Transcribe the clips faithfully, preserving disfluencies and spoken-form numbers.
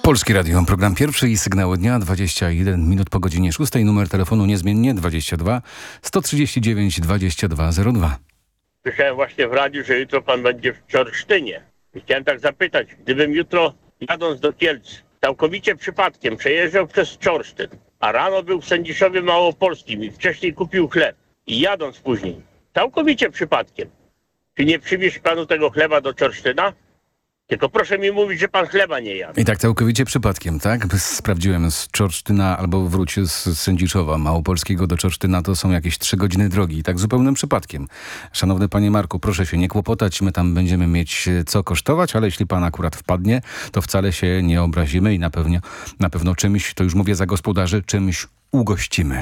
Polskie Radio, program pierwszy i sygnały dnia, dwadzieścia jeden minut po godzinie szóstej. Numer telefonu niezmiennie dwadzieścia dwa sto trzydzieści dziewięć dwadzieścia dwa zero dwa. Słyszałem właśnie w radiu, że jutro pan będzie w Czorsztynie. I chciałem tak zapytać, gdybym jutro jadąc do Kielc całkowicie przypadkiem przejeżdżał przez Czorsztyn, a rano był w Sędziszowie Małopolskim i wcześniej kupił chleb i jadąc później, całkowicie przypadkiem, czy nie przywieźć panu tego chleba do Czorsztyna? Tylko proszę mi mówić, że pan chleba nie jadł. I tak całkowicie przypadkiem, tak? Sprawdziłem z Czorsztyna albo wróć z Sędziszowa Małopolskiego do Czorsztyna, to są jakieś trzy godziny drogi. I tak zupełnym przypadkiem. Szanowny panie Marku, proszę się nie kłopotać, my tam będziemy mieć co kosztować, ale jeśli pan akurat wpadnie, to wcale się nie obrazimy i na pewno, na pewno czymś, to już mówię za gospodarzy, czymś ugościmy.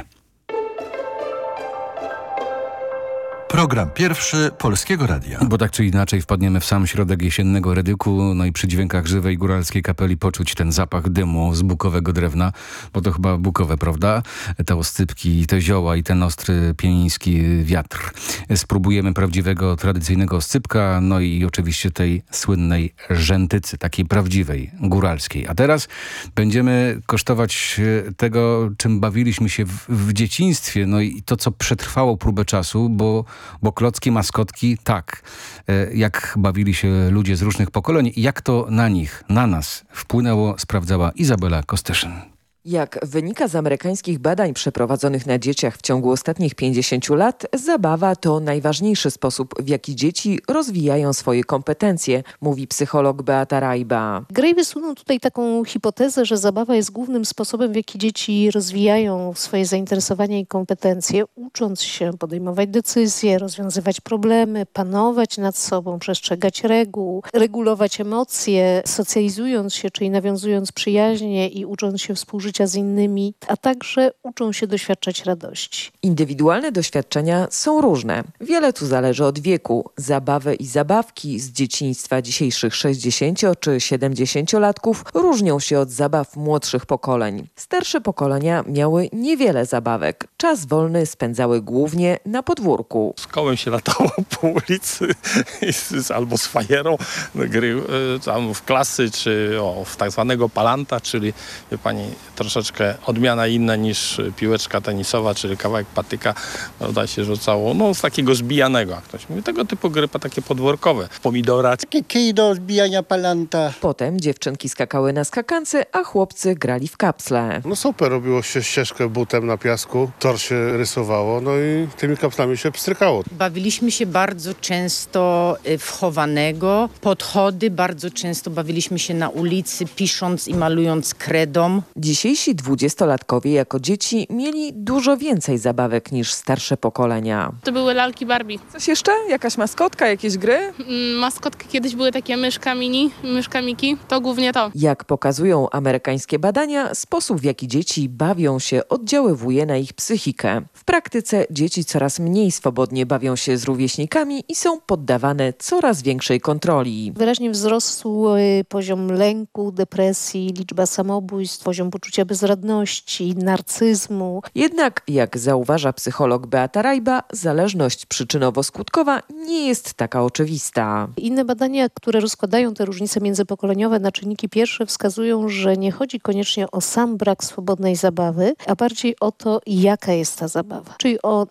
Program pierwszy Polskiego Radia. Bo tak czy inaczej wpadniemy w sam środek jesiennego Redyku, no i przy dźwiękach żywej góralskiej kapeli poczuć ten zapach dymu z bukowego drewna, bo to chyba bukowe, prawda? Te oscypki, te zioła i ten ostry pieniński wiatr. Spróbujemy prawdziwego, tradycyjnego oscypka, no i oczywiście tej słynnej rzętycy, takiej prawdziwej, góralskiej. A teraz będziemy kosztować tego, czym bawiliśmy się w, w dzieciństwie, no i to, co przetrwało próbę czasu, bo Bo klocki, maskotki, tak, jak bawili się ludzie z różnych pokoleń, jak to na nich, na nas wpłynęło, sprawdzała Izabela Kostyszyn. Jak wynika z amerykańskich badań przeprowadzonych na dzieciach w ciągu ostatnich pięćdziesięciu lat, zabawa to najważniejszy sposób, w jaki dzieci rozwijają swoje kompetencje, mówi psycholog Beata Rajba. Gray wysunął tutaj taką hipotezę, że zabawa jest głównym sposobem, w jaki dzieci rozwijają swoje zainteresowania i kompetencje, ucząc się podejmować decyzje, rozwiązywać problemy, panować nad sobą, przestrzegać reguł, regulować emocje, socjalizując się, czyli nawiązując przyjaźnie i ucząc się współżycia z innymi, a także uczą się doświadczać radości. Indywidualne doświadczenia są różne. Wiele tu zależy od wieku. Zabawy i zabawki z dzieciństwa dzisiejszych sześćdziesięcio- czy siedemdziesięciolatków różnią się od zabaw młodszych pokoleń. Starsze pokolenia miały niewiele zabawek. Czas wolny spędzały głównie na podwórku. Z kołem się latało po ulicy albo z fajerą, gry tam w klasy, czy o, w tak zwanego palanta, czyli wie pani, troszeczkę odmiana inna niż piłeczka tenisowa, czyli kawałek patyka, prawda, się rzucało, no z takiego zbijanego, jak ktoś mówi, tego typu gry takie podwórkowe. Pomidora. Takie kij do zbijania palanta. Potem dziewczynki skakały na skakance, a chłopcy grali w kapsle. No super, robiło się ścieżkę butem na piasku, tor się rysowało, no i tymi kapslami się pstrykało. Bawiliśmy się bardzo często w chowanego, podchody, bardzo często bawiliśmy się na ulicy, pisząc i malując kredą. Dzisiejsi dwudziestolatkowie jako dzieci mieli dużo więcej zabawek niż starsze pokolenia. To były lalki Barbie. Coś jeszcze? Jakaś maskotka, jakieś gry? Mm, maskotki kiedyś były takie myszka mini, myszka Miki, to głównie to. Jak pokazują amerykańskie badania, sposób w jaki dzieci bawią się oddziaływuje na ich psychikę. W praktyce dzieci coraz mniej swobodnie bawią się z rówieśnikami i są poddawane coraz większej kontroli. Wyraźnie wzrósł poziom lęku, depresji, liczba samobójstw, poziom poczucia bezradności, narcyzmu. Jednak, jak zauważa psycholog Beata Rajba, zależność przyczynowo-skutkowa nie jest taka oczywista. Inne badania, które rozkładają te różnice międzypokoleniowe na czynniki pierwsze, wskazują, że nie chodzi koniecznie o sam brak swobodnej zabawy, a bardziej o to, jaka jest ta zabawa. Czyli o